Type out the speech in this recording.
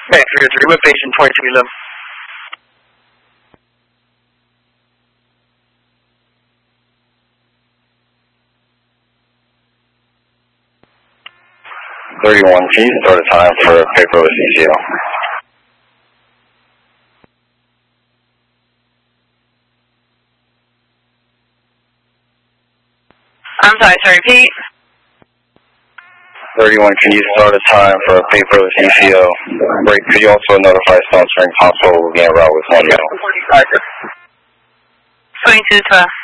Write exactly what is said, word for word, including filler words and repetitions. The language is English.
Okay, three oh three, with patient twenty-two eleven. thirty-one, can you start a time for paperless E C O? I'm sorry, sorry, repeat. thirty-one, can you start a time for paperless E C O? Break, could you also notify Stone Springs Hospital will be en route with one metal? twenty-two twelve.